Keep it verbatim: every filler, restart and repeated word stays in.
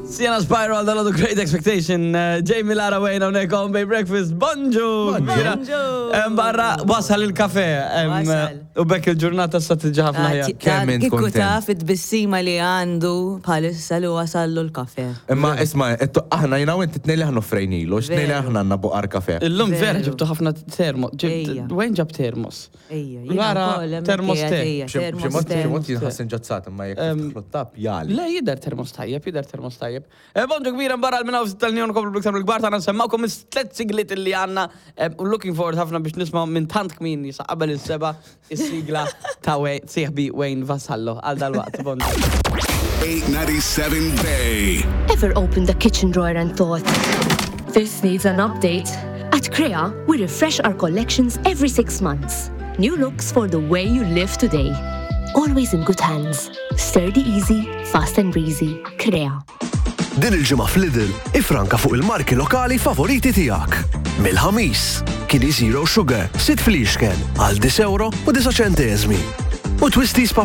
Siena Spiral dal-għadu Great Expectation, Jamie Lara Wayne hawnhekk on Bay Breakfast. Bonġu! Bonġu! Barra wasal il-kafe. U bekk il-ġurnata sa tiġi ħafna ħajja. Kemm int kontent. Kieku taf id-bissima li għandu bħalissa li wasallu l-kafe. Imma isma' aħna jiena u inti tnejn li aħna offrejnilu, x'tnejn li aħna għandna buqar kafe. Illum vera ġibtu ħafna termos. Wejn ġab termos? Lara termos te. Xi mod jinħassin ġazzat imma jekk titħlu t-tap jali. Le jidher termos tajjeb, jidher termos tajjeb. Bonġu kbira mbarra l-minnaw tal-Njon Koplu Bliktam l-Gbar ta' nsemmakom is-tlet siglit li għanna u looking forward ħafna biex nisma' minn tant kmin jisa qabel is-seba is-sigla ta' sieħbi Wayne Vassallo għal dal-waqt. Bonġu. eight ninety-seven Bay. Ever opened the kitchen drawer and thought, this needs an update? At Crea, we refresh our collections every six months. New looks for the way you live today. Always in good hands. Sturdy easy, fast and breezy. Crea. Din il-ġimgħa f'Lidl, ifranka fuq il-marki lokali favoriti tiegħek. Mill-ħamis, Kiddy Zero Sugar, sitt fliexken, għal dis euro u disa ċenteżmi. U Twisties